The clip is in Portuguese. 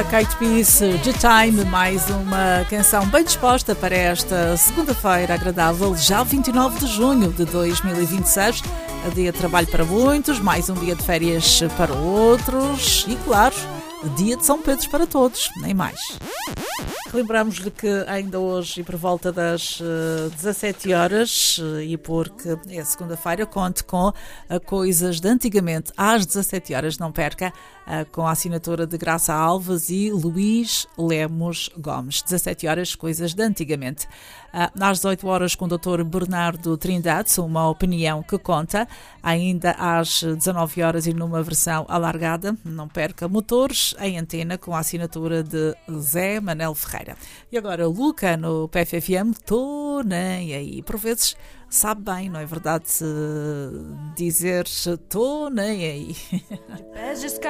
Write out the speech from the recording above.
Kate Peace, The Time, mais uma canção bem disposta para esta segunda-feira agradável, já 29 de junho de 2026, dia de trabalho para muitos, mais um dia de férias para outros e, claro, dia de São Pedro para todos, nem mais. Lembramos-lhe que ainda hoje e por volta das 17 horas, e porque é segunda-feira, conte com Coisas de Antigamente às 17 horas, não perca, com a assinatura de Graça Alves e Luís Lemos Gomes. 17 horas, Coisas de Antigamente. Às 18 horas com o Dr. Bernardo Trindade, uma opinião que conta. Ainda às 19 horas e numa versão alargada, não perca, Motores em Antena, com a assinatura de Zé Manel Ferreira. E agora, Luca no PFFM, tô nem aí. Por vezes sabe bem, não é verdade, dizer tô nem aí.